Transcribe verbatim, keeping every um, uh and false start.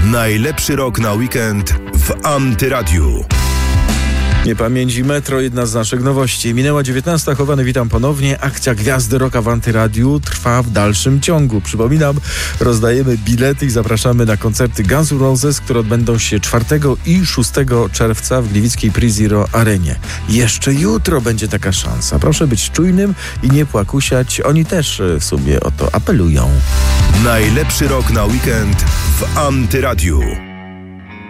Najlepszy rok na weekend w Antyradiu. Niepamięć i Metro, jedna z naszych nowości. Minęła dziewiętnasta, Chowany, witam ponownie. Akcja Gwiazdy Rocka w Antyradiu trwa w dalszym ciągu. Przypominam, rozdajemy bilety i zapraszamy na koncerty Guns N' Roses, które odbędą się czwartego i szóstego czerwca w gliwickiej Pre-Zero Arenie. Jeszcze jutro będzie taka szansa. Proszę być czujnym i nie płakusiać. Oni też w sumie o to apelują. Najlepszy rok na weekend w Antyradiu.